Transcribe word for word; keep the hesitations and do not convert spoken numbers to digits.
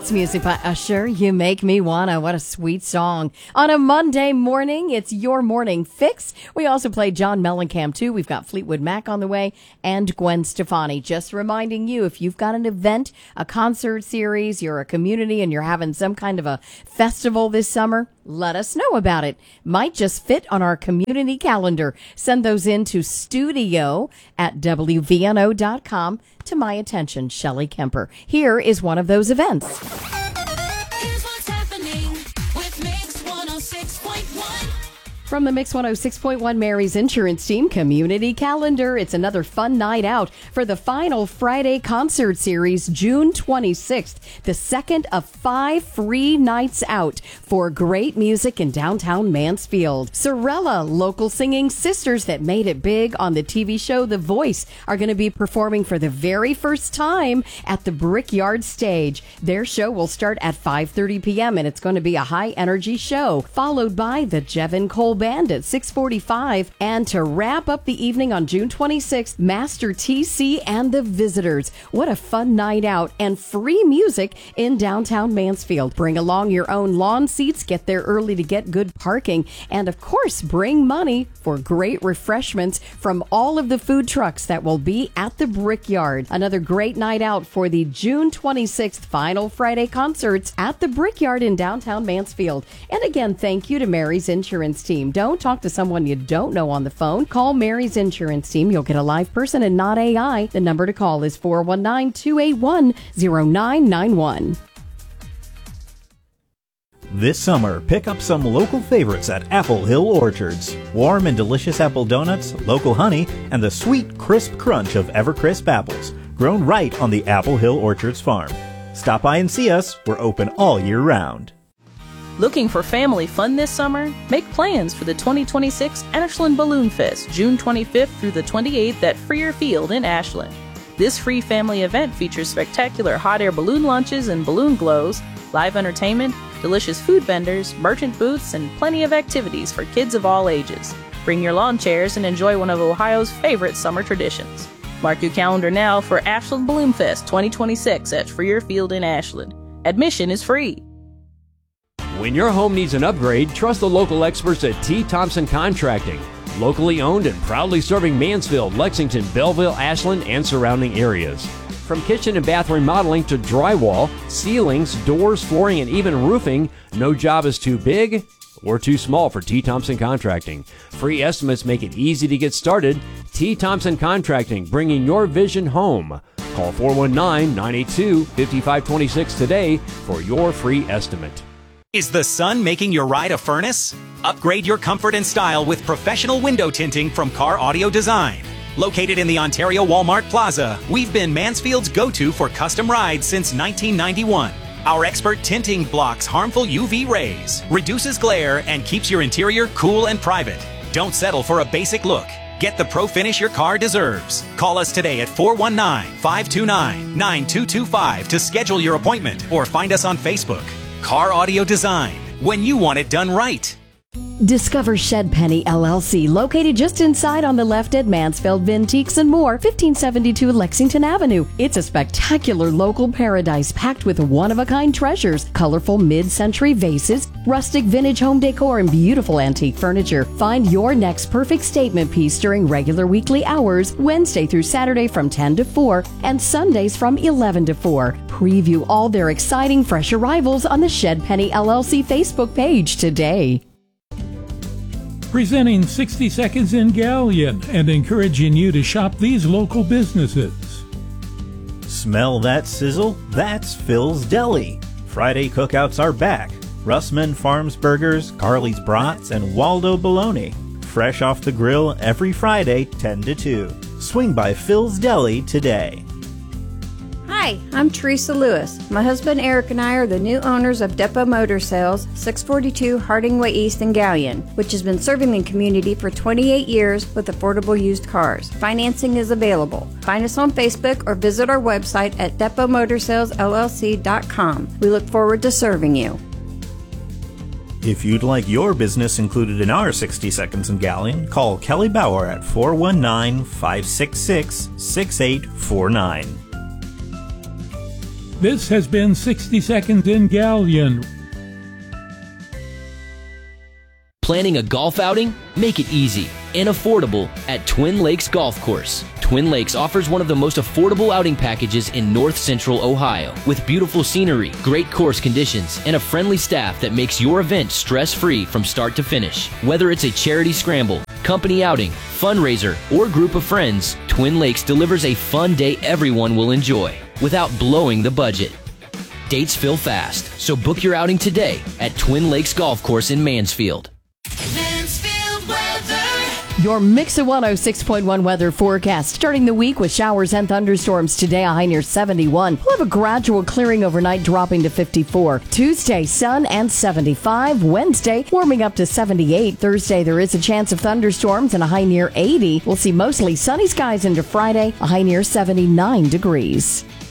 That's music by Usher, You Make Me Wanna. What a sweet song. On a Monday morning, it's your morning fix. We also played John Mellencamp, too. We've got Fleetwood Mac on the way and Gwen Stefani. Just reminding you, if you've got an event, a concert series, you're a community, and you're having some kind of a festival this summer, let us know about it. Might just fit on our community calendar. Send those in to studio at W V N O dot com. To my attention, Shelley Kemper. Here is one of those events. Here's what's happening with Mix one oh six point one. From the Mix one oh six point one Mary's Insurance Team Community Calendar, it's another fun night out for the final Friday concert series, June twenty-sixth, the second of five free nights out for great music in downtown Mansfield. Sorella, local singing sisters that made it big on the T V show The Voice, are going to be performing for the very first time at the Brickyard stage. Their show will start at five thirty p.m. and it's going to be a high-energy show, followed by the Jevin Cole Band at six forty-five. And to wrap up the evening on June twenty-sixth, Master T C and the Visitors. What a fun night out and free music in downtown Mansfield. Bring along your own lawn seats, get there early to get good parking, and of course, bring money for great refreshments from all of the food trucks that will be at the Brickyard. Another great night out for the June twenty-sixth final Friday concerts at the Brickyard in downtown Mansfield. And again, thank you to Mary's Insurance Team. Don't talk to someone you don't know on the phone. Call Mary's Insurance Team. You'll get a live person and not A I. The number to call is four one nine, two eight one, zero nine nine one. This summer, pick up some local favorites at Apple Hill Orchards. Warm and delicious apple donuts, local honey, and the sweet, crisp crunch of Evercrisp apples, grown right on the Apple Hill Orchards farm. Stop by and see us. We're open all year round. Looking for family fun this summer? Make plans for the twenty twenty-six Ashland Balloon Fest, June twenty-fifth through the twenty-eighth at Freer Field in Ashland. This free family event features spectacular hot air balloon launches and balloon glows, live entertainment, delicious food vendors, merchant booths, and plenty of activities for kids of all ages. Bring your lawn chairs and enjoy one of Ohio's favorite summer traditions. Mark your calendar now for Ashland Balloon Fest twenty twenty-six at Freer Field in Ashland. Admission is free. When your home needs an upgrade, trust the local experts at T. Thompson Contracting. Locally owned and proudly serving Mansfield, Lexington, Belleville, Ashland, and surrounding areas. From kitchen and bath remodeling to drywall, ceilings, doors, flooring, and even roofing, no job is too big or too small for T. Thompson Contracting. Free estimates make it easy to get started. T. Thompson Contracting, bringing your vision home. Call four one nine, nine eight two, five five two six today for your free estimate. Is the sun making your ride a furnace? Upgrade your comfort and style with professional window tinting from Car Audio Design. Located in the Ontario Walmart Plaza, we've been Mansfield's go-to for custom rides since nineteen ninety-one. Our expert tinting blocks harmful U V rays, reduces glare, and keeps your interior cool and private. Don't settle for a basic look. Get the pro finish your car deserves. Call us today at four one nine, five two nine, nine two two five to schedule your appointment or find us on Facebook. Car Audio Design, when you want it done right. Discover Shed Penny L L C, located just inside on the left at Mansfield Vintiques and More, fifteen seventy-two Lexington Avenue. It's a spectacular local paradise packed with one-of-a-kind treasures, colorful mid-century vases, rustic vintage home decor, and beautiful antique furniture. Find your next perfect statement piece during regular weekly hours, Wednesday through Saturday from ten to four and Sundays from eleven to four. Preview all their exciting fresh arrivals on the Shed Penny L L C Facebook page today. Presenting sixty Seconds in Galleon and encouraging you to shop these local businesses. Smell that sizzle? That's Phil's Deli. Friday cookouts are back. Russman Farms Burgers, Carly's Brats, and Waldo Bologna. Fresh off the grill every Friday, ten to two. Swing by Phil's Deli today. Hi, I'm Teresa Lewis. My husband Eric and I are the new owners of Depot Motor Sales, six forty-two Hardingway East in Galleon, which has been serving the community for twenty-eight years with affordable used cars. Financing is available. Find us on Facebook or visit our website at depot motor sales l l c dot com. We look forward to serving you. If you'd like your business included in our sixty Seconds in Galleon, call Kelly Bauer at four one nine, five six six, six eight four nine. This has been sixty Seconds in Galleon. Planning a golf outing? Make it easy and affordable at Twin Lakes Golf Course. Twin Lakes offers one of the most affordable outing packages in north central Ohio, with beautiful scenery, great course conditions, and a friendly staff that makes your event stress-free from start to finish. Whether it's a charity scramble, company outing, fundraiser, or group of friends, Twin Lakes delivers a fun day everyone will enjoy without blowing the budget. Dates fill fast, so book your outing today at Twin Lakes Golf Course in Mansfield. Mansfield weather. Your Mix of one oh six point one weather forecast. Starting the week with showers and thunderstorms today, a high near seventy-one. We'll have a gradual clearing overnight, dropping to fifty-four. Tuesday, sun and seventy-five. Wednesday, warming up to seventy-eight. Thursday, there is a chance of thunderstorms and a high near eighty. We'll see mostly sunny skies into Friday, a high near seventy-nine degrees.